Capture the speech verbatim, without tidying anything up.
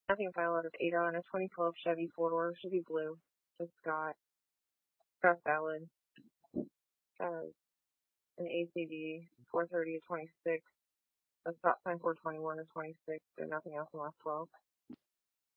Nothing pilot is eight on a twenty twelve Chevy four door. Should be blue. Just got got valid. Has an A C D four thirty to twenty-six. A stop sign four twenty-one to twenty-six. There's nothing else in last twelve.